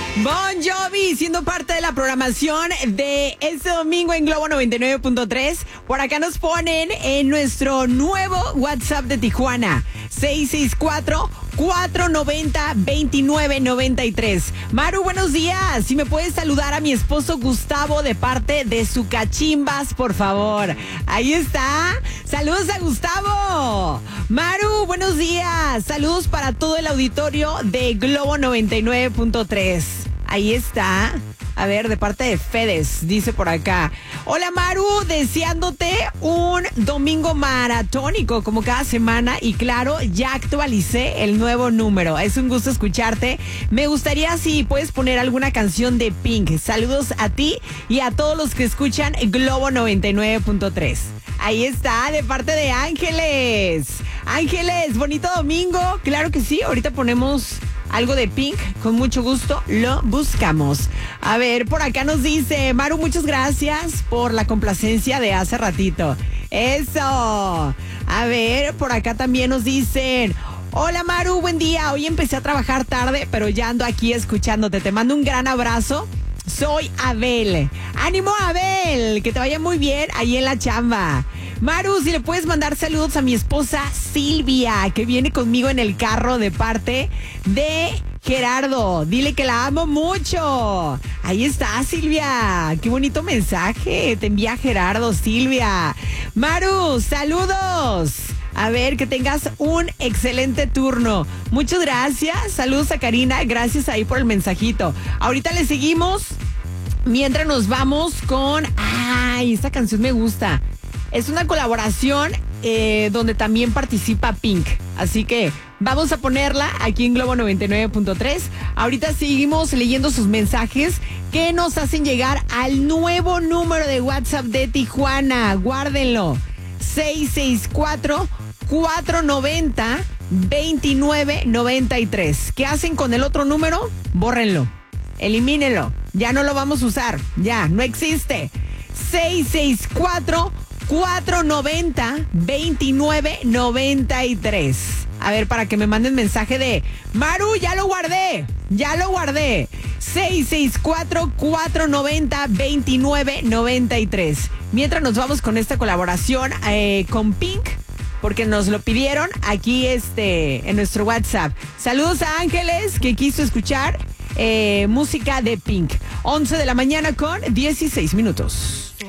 Bon Jovi, siendo parte de la programación de este domingo en Globo 99.3. Por acá nos ponen en nuestro nuevo WhatsApp de Tijuana, 664-490-2993. Maru, buenos días. Si me puedes saludar a mi esposo Gustavo de parte de su Cachimbas, por favor. Ahí está. Saludos a Gustavo. Maru, buenos días. Saludos para todo el auditorio de Globo 99.3. Ahí está. A ver, de parte de Fedes, dice por acá. Hola Maru, deseándote un domingo maratónico como cada semana. Y claro, ya actualicé el nuevo número. Es un gusto escucharte. Me gustaría si puedes poner alguna canción de Pink. Saludos a ti y a todos los que escuchan Globo 99.3. Ahí está, de parte de Ángeles. Ángeles, bonito domingo. Claro que sí, ahorita ponemos algo de Pink, con mucho gusto lo buscamos. A ver, por acá nos dice Maru, muchas gracias por la complacencia de hace ratito. Eso. A ver, por acá también nos dicen: hola Maru, buen día. Hoy empecé a trabajar tarde, pero ya ando aquí escuchándote. Te mando un gran abrazo. Soy Abel. ¡Ánimo, Abel! Que te vaya muy bien ahí en la chamba. Maru, si le puedes mandar saludos a mi esposa Silvia, que viene conmigo en el carro de parte de Gerardo. Dile que la amo mucho. Ahí está, Silvia. Qué bonito mensaje te envía Gerardo, Silvia. Maru, saludos. A ver, que tengas un excelente turno. Muchas gracias. Saludos a Karina. Gracias ahí por el mensajito. Ahorita le seguimos mientras nos vamos con... ¡Ay! Esta canción me gusta. Es una colaboración donde también participa Pink. Así que vamos a ponerla aquí en Globo 99.3. Ahorita seguimos leyendo sus mensajes que nos hacen llegar al nuevo número de WhatsApp de Tijuana. Guárdenlo. 664-490-2993. ¿Qué hacen con el otro número? Bórrenlo. Elimínenlo. Ya no lo vamos a usar. Ya, no existe. 664-490-2993. A ver, para que me manden mensaje de Maru, ya lo guardé. 664-490-2993. Mientras nos vamos con esta colaboración con Pink, porque nos lo pidieron aquí en nuestro WhatsApp. Saludos a Ángeles, que quiso escuchar música de Pink. 11 de la mañana con 16 minutos.